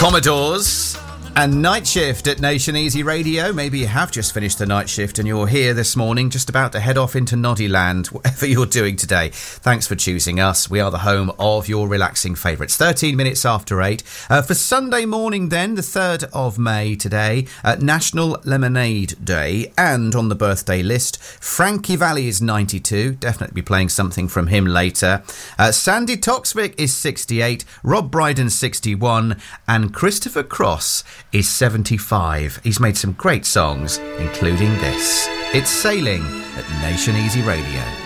Commodores and Night Shift at Nation Easy Radio. Maybe you have just finished the night shift and you're here this morning just about to head off into Noddyland, whatever you're doing today. Thanks for choosing us. We are the home of your relaxing favourites. 13 minutes after 8. For Sunday morning then, the 3rd of May today, National Lemonade Day. And on the birthday list, Frankie Valli is 92. Definitely be playing something from him later. Sandy Toksvig is 68. Rob Brydon 61. And Christopher Cross is 75. He's made some great songs, including this. It's Sailing at Nation Easy Radio.